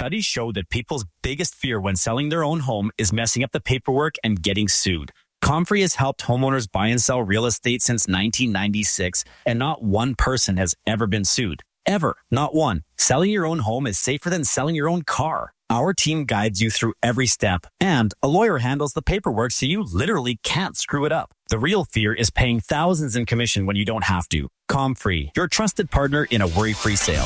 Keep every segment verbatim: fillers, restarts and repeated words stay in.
Studies show that people's biggest fear when selling their own home is messing up the paperwork and getting sued. Comfrey has helped homeowners buy and sell real estate since nineteen ninety-six, and not one person has ever been sued. Ever. Not one. Selling your own home is safer than selling your own car. Our team guides you through every step, and a lawyer handles the paperwork so you literally can't screw it up. The real fear is paying thousands in commission when you don't have to. Comfrey, your trusted partner in a worry-free sale.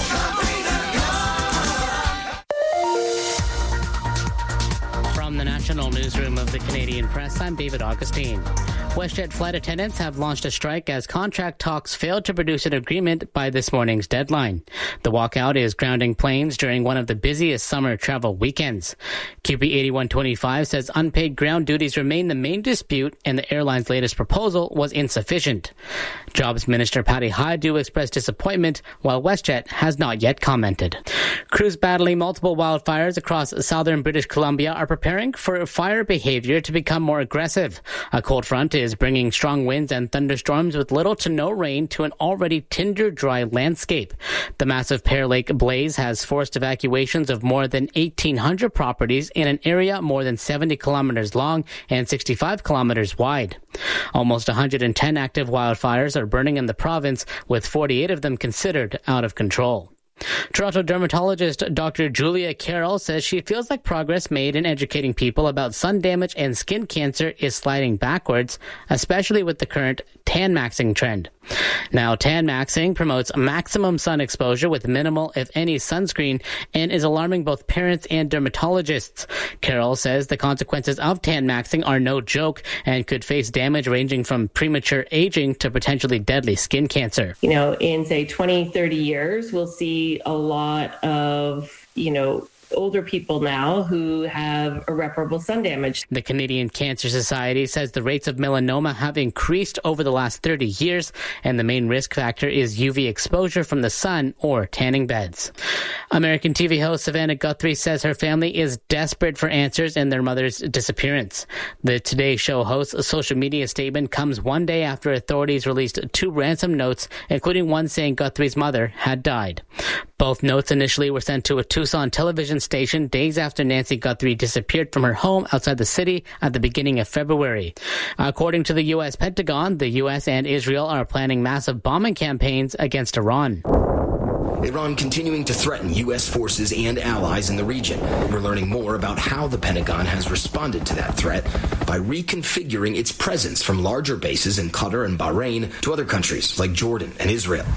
From the National Newsroom of the Canadian Press, I'm David Augustine. WestJet flight attendants have launched a strike as contract talks failed to produce an agreement by this morning's deadline. The walkout is grounding planes during one of the busiest summer travel weekends. Q P eighty-one twenty-five says unpaid ground duties remain the main dispute, and the airline's latest proposal was insufficient. Jobs Minister Patty Hajdu expressed disappointment, while WestJet has not yet commented. Crews battling multiple wildfires across southern British Columbia are preparing for fire behavior to become more aggressive. A cold front is bringing strong winds and thunderstorms with little to no rain to an already tinder-dry landscape. The massive Pear Lake blaze has forced evacuations of more than eighteen hundred properties in an area more than seventy kilometers long and sixty-five kilometers wide. Almost one hundred ten active wildfires are burning in the province, with forty-eight of them considered out of control. Toronto dermatologist Doctor Julia Carroll says she feels like progress made in educating people about sun damage and skin cancer is sliding backwards, especially with the current tan maxing trend. Now, tan maxing promotes maximum sun exposure with minimal, if any, sunscreen and is alarming both parents and dermatologists. Carroll says the consequences of tan maxing are no joke and could face damage ranging from premature aging to potentially deadly skin cancer. You know, in, say, twenty, thirty years, we'll see a lot of, you know, older people now who have irreparable sun damage. The Canadian Cancer Society says the rates of melanoma have increased over the last thirty years, and the main risk factor is U V exposure from the sun or tanning beds. American T V host Savannah Guthrie says her family is desperate for answers in their mother's disappearance. The Today Show host's social media statement comes one day after authorities released two ransom notes, including one saying Guthrie's mother had died. Both notes initially were sent to a Tucson television station days after Nancy Guthrie disappeared from her home outside the city at the beginning of February. According to the U S Pentagon, the U S and Israel are planning massive bombing campaigns against Iran. Iran continuing to threaten U S forces and allies in the region. We're learning more about how the Pentagon has responded to that threat by reconfiguring its presence from larger bases in Qatar and Bahrain to other countries like Jordan and Israel.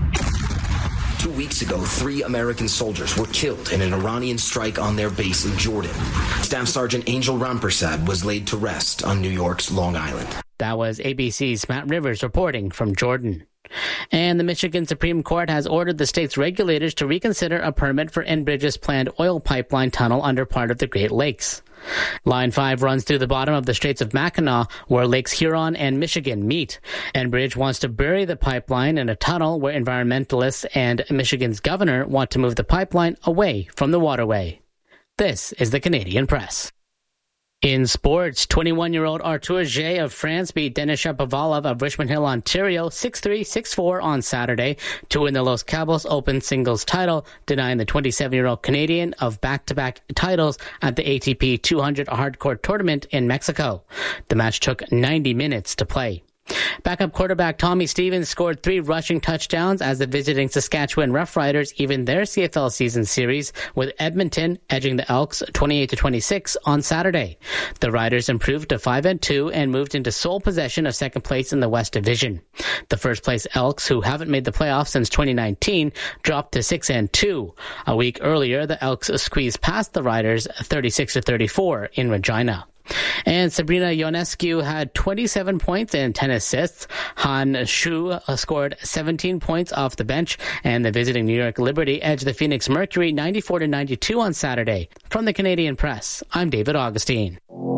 Two weeks ago, three American soldiers were killed in an Iranian strike on their base in Jordan. Staff Sergeant Angel Rampersad was laid to rest on New York's Long Island. That was A B C's Matt Rivers reporting from Jordan. And the Michigan Supreme Court has ordered the state's regulators to reconsider a permit for Enbridge's planned oil pipeline tunnel under part of the Great Lakes. Line five runs through the bottom of the Straits of Mackinac, where Lakes Huron and Michigan meet. Enbridge wants to bury the pipeline in a tunnel where environmentalists and Michigan's governor want to move the pipeline away from the waterway. This is the Canadian Press. In sports, twenty-one-year-old Arthur Jay of France beat Denis Shapovalov of Richmond Hill, Ontario, six three, six four on Saturday to win the Los Cabos Open singles title, denying the twenty-seven-year-old Canadian of back-to-back titles at the A T P two hundred hardcourt tournament in Mexico. The match took ninety minutes to play. Backup quarterback Tommy Stevens scored three rushing touchdowns as the visiting Saskatchewan Roughriders evened their C F L season series, with Edmonton edging the Elks twenty-eight to twenty-six on Saturday. The Riders improved to five and two and moved into sole possession of second place in the West Division. The first place Elks, who haven't made the playoffs since twenty nineteen, dropped to six and two. A week earlier, the Elks squeezed past the Riders thirty-six to thirty-four in Regina. And Sabrina Ionescu had twenty-seven points and ten assists. Han Shu scored seventeen points off the bench, and the visiting New York Liberty edged the Phoenix Mercury ninety-four to ninety-two on Saturday. From the Canadian Press, I'm David Augustine.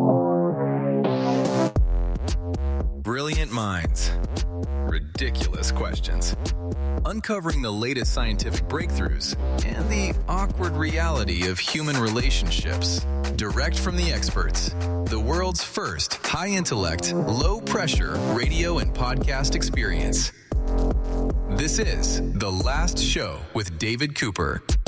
Brilliant minds. Ridiculous questions. Uncovering the latest scientific breakthroughs and the awkward reality of human relationships. Direct from the experts. The world's first high-intellect, low-pressure radio and podcast experience. This is The Last Show with David Cooper.